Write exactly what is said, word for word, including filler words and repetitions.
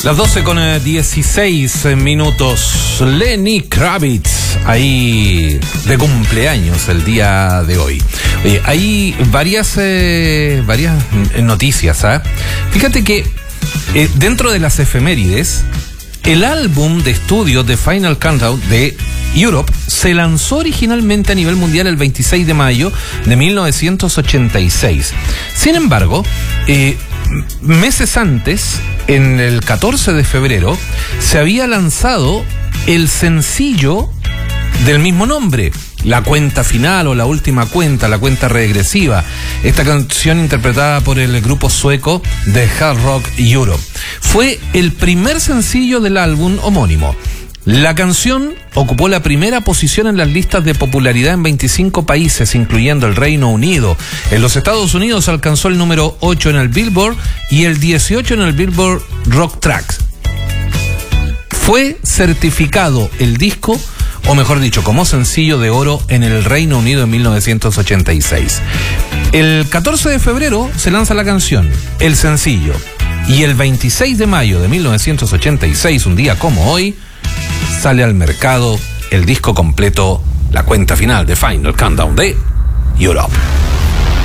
Las doce con dieciséis minutos. Lenny Kravitz, ahí de cumpleaños el día de hoy. Oye, hay varias, eh, varias noticias, ¿eh? Fíjate que eh, dentro de las efemérides, el álbum de estudio de Final Countdown de Europe se lanzó originalmente a nivel mundial el veintiséis de mayo de mil novecientos ochenta y seis. Sin embargo, eh, meses antes, en el catorce de febrero, se había lanzado el sencillo del mismo nombre, La Cuenta Final o La Última Cuenta, La Cuenta Regresiva. Esta canción interpretada por el grupo sueco de Hard Rock Europe. Fue el primer sencillo del álbum homónimo. La canción ocupó la primera posición en las listas de popularidad en veinticinco países, incluyendo el Reino Unido. En los Estados Unidos alcanzó el número ocho en el Billboard y el dieciocho en el Billboard Rock Tracks. Fue certificado el disco, o mejor dicho, como sencillo de oro en el Reino Unido en mil novecientos ochenta y seis. El catorce de febrero se lanza la canción, el sencillo, y el veintiséis de mayo de mil novecientos ochenta y seis, un día como hoy, sale al mercado el disco completo, La Cuenta Final de Final Countdown de Europe.